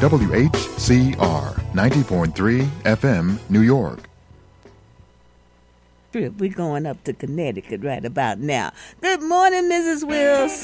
WHCR 90.3 FM, New York. We're going up to Connecticut right about now. Good morning, Mrs. Wills.